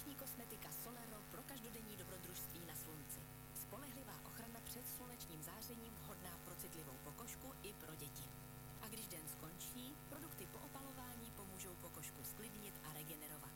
sluneční kosmetika Solero pro každodenní dobrodružství na slunci. Spolehlivá ochrana před slunečním zářením vhodná pro citlivou pokožku i pro děti. A když den skončí, produkty po opalování pomůžou pokožku sklidnit a regenerovat.